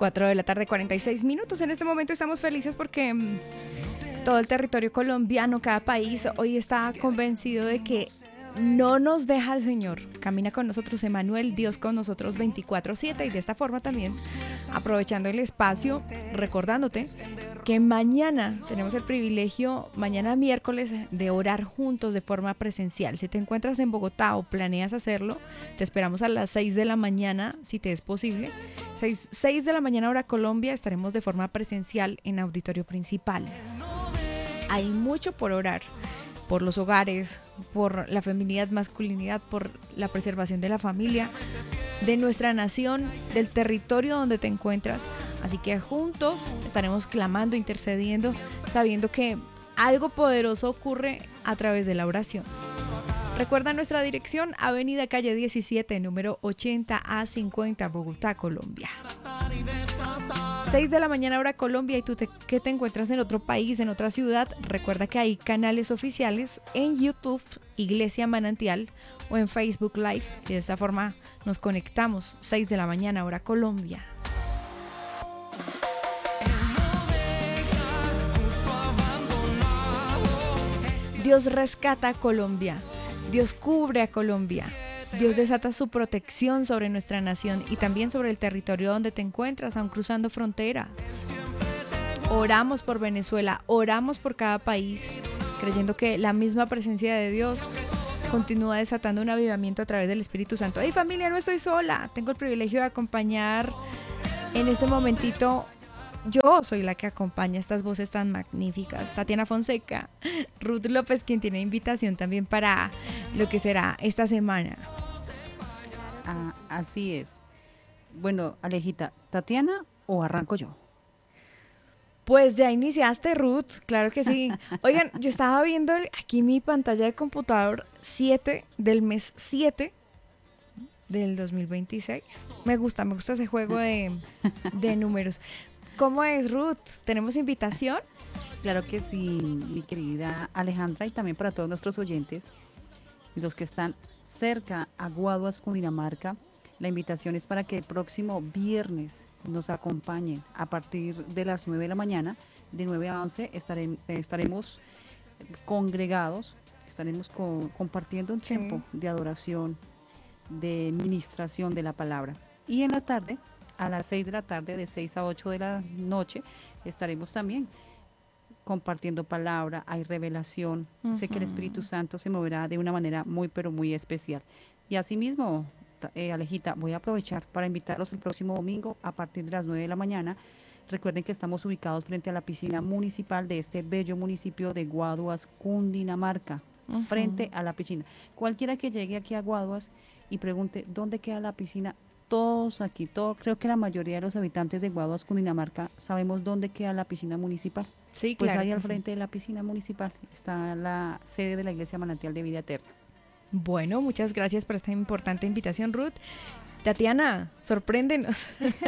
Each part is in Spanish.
4 de la tarde, 46 minutos. En este momento estamos felices porque todo el territorio colombiano, cada país, hoy está convencido de que no nos deja el Señor. Camina con nosotros Emmanuel, Dios con nosotros 24/7, y de esta forma también, aprovechando el espacio, recordándote que mañana tenemos el privilegio, mañana miércoles, de orar juntos de forma presencial. Si te encuentras en Bogotá o planeas hacerlo, te esperamos a las 6 de la mañana, si te es posible. 6 de la mañana hora Colombia, estaremos de forma presencial en auditorio principal. Hay mucho por orar, por los hogares, por la feminidad, masculinidad, por la preservación de la familia, de nuestra nación, del territorio donde te encuentras. Así que juntos estaremos clamando, intercediendo, sabiendo que algo poderoso ocurre a través de la oración. Recuerda nuestra dirección: Avenida Calle 17, número 80A50, Bogotá, Colombia. 6 de la mañana hora Colombia. Y tú que te encuentras en otro país, en otra ciudad, recuerda que hay canales oficiales en YouTube, Iglesia Manantial, o en Facebook Live, y de esta forma nos conectamos. 6 de la mañana hora Colombia. Dios rescata a Colombia, Dios cubre a Colombia, Dios desata su protección sobre nuestra nación y también sobre el territorio donde te encuentras, aun cruzando fronteras. Oramos por Venezuela, oramos por cada país, creyendo que la misma presencia de Dios continúa desatando un avivamiento a través del Espíritu Santo. ¡Hey, familia, no estoy sola! Tengo el privilegio de acompañar en este momentito. Yo soy la que acompaña estas voces tan magníficas: Tatiana Fonseca, Ruth López, quien tiene invitación también para lo que será esta semana. Así es. Bueno, Alejita, ¿Tatiana o arranco yo? Pues ya iniciaste, Ruth, claro que sí. Oigan, yo estaba viendo aquí mi pantalla de computador, 7 del mes 7 del 2026. Me gusta ese juego de números. ¿Cómo es, Ruth? ¿Tenemos invitación? Claro que sí, mi querida Alejandra, y también para todos nuestros oyentes, los que están cerca a Guaduas, Cundinamarca. La invitación es para que el próximo viernes nos acompañen a partir de las 9 de la mañana, de 9 a 11 estaremos congregados, estaremos compartiendo un tiempo de adoración, de ministración de la palabra. Y en la tarde, a las 6 de la tarde, de 6 a 8 de la noche, estaremos también compartiendo palabra, hay revelación. Sé que el Espíritu Santo se moverá de una manera muy, pero muy especial. Y asimismo, Alejita, voy a aprovechar para invitarlos el próximo domingo a partir de las 9 de la mañana. Recuerden que estamos ubicados frente a la piscina municipal de este bello municipio de Guaduas, Cundinamarca, frente a la piscina. Cualquiera que llegue aquí a Guaduas y pregunte dónde queda la piscina, todos aquí, creo que la mayoría de los habitantes de Guaduas, Cundinamarca, sabemos dónde queda la piscina municipal. Sí, pues claro. Ahí al frente de la piscina municipal está la sede de la Iglesia Manantial de Vida Eterna. Bueno, muchas gracias por esta importante invitación, Ruth. Tatiana, sorpréndenos.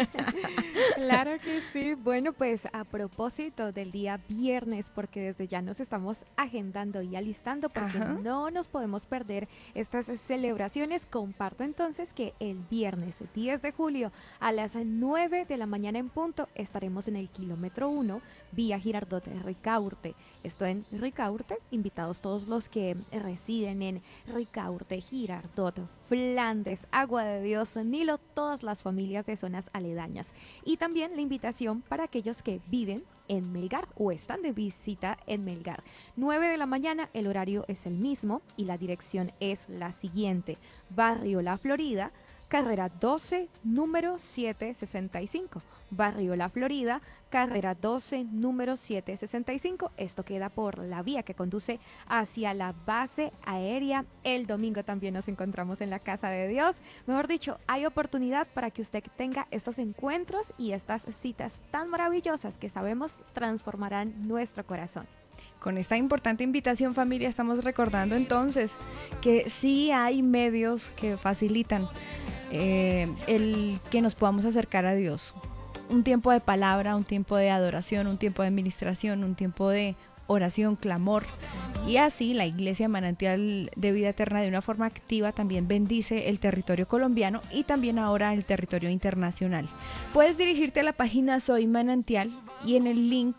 Claro que sí. Bueno, pues a propósito del día viernes, porque desde ya nos estamos agendando y alistando porque no nos podemos perder estas celebraciones, comparto entonces que el viernes 10 de julio a las 9 de la mañana en punto estaremos en el kilómetro 1, vía Girardot Ricaurte. Esto en Ricaurte, invitados todos los que residen en Ricaurte, Girardot, Flandes, Agua de Dios, Nilo, todas las familias de zonas aledañas. Y también la invitación para aquellos que viven en Melgar o están de visita en Melgar. 9 de la mañana, el horario es el mismo y la dirección es la siguiente: Barrio La Florida, carrera 12, número 765. Barrio La Florida, carrera 12, número 765. Esto queda por la vía que conduce hacia la base aérea. El domingo también nos encontramos en la Casa de Dios. Mejor dicho, hay oportunidad para que usted tenga estos encuentros y estas citas tan maravillosas que sabemos transformarán nuestro corazón. Con esta importante invitación, familia, estamos recordando entonces que sí hay medios que facilitan el que nos podamos acercar a Dios. Un tiempo de palabra, un tiempo de adoración, un tiempo de administración, un tiempo de oración, clamor. Y así la Iglesia Manantial de Vida Eterna de una forma activa también bendice el territorio colombiano y también ahora el territorio internacional. Puedes dirigirte a la página Soy Manantial y en el link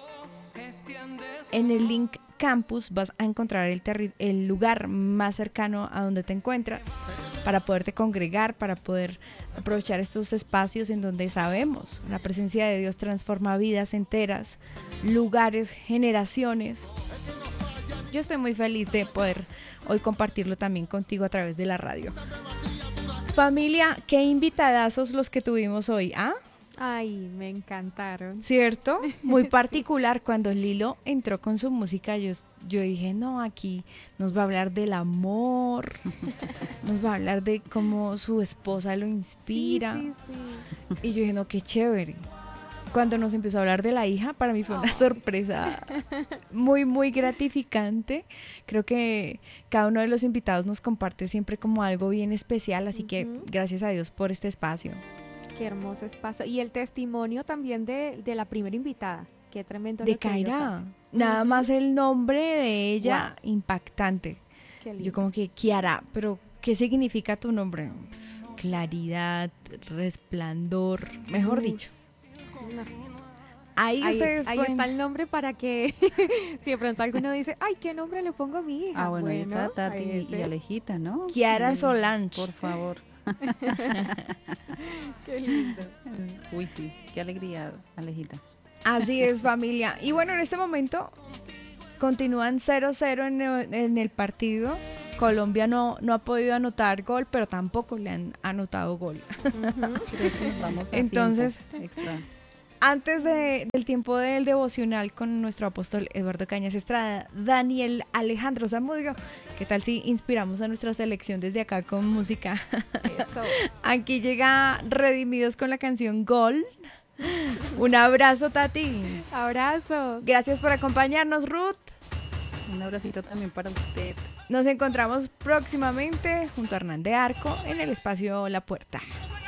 campus vas a encontrar el lugar más cercano a donde te encuentras para poderte congregar, para poder aprovechar estos espacios en donde sabemos la presencia de Dios transforma vidas enteras, lugares, generaciones. Yo estoy muy feliz de poder hoy compartirlo también contigo a través de la radio. Familia, qué invitadazos los que tuvimos hoy, ¿ah? Ay, me encantaron. ¿Cierto? Muy particular. Sí. Cuando Lilo entró con su música, yo dije, no, aquí nos va a hablar del amor, nos va a hablar de cómo su esposa lo inspira. Sí. Y yo dije, no, qué chévere. Cuando nos empezó a hablar de la hija, para mí fue una sorpresa muy, muy gratificante. Creo que cada uno de los invitados nos comparte siempre como algo bien especial, así que gracias a Dios por este espacio. Qué hermoso espacio. Y el testimonio también de la primera invitada. Qué tremendo. De Kaira. Nada más el nombre de ella, impactante. Yo como que, Kiara, pero ¿qué significa tu nombre? Pues, claridad, resplandor, mejor dicho. No. Ahí está el nombre para que si de pronto alguno dice, ay, ¿qué nombre le pongo a mi hija? Bueno, ahí está Tati y Alejita, ¿no? Kiara Solange. Por favor. Qué lindo. Uy, sí, qué alegría, Alejita. Así es, familia. Y bueno, en este momento continúan 0-0 en el partido. Colombia no ha podido anotar gol, pero tampoco le han anotado gol. Entonces, antes del tiempo del devocional con nuestro apóstol Eduardo Cañas Estrada, Daniel Alejandro Zamudio, ¿qué tal si inspiramos a nuestra selección desde acá con música? Eso. Aquí llega Redimidos con la canción Gol. Un abrazo, Tati. Abrazo. Gracias por acompañarnos, Ruth. Un abracito también para usted. Nos encontramos próximamente junto a Hernán de Arco en el espacio La Puerta.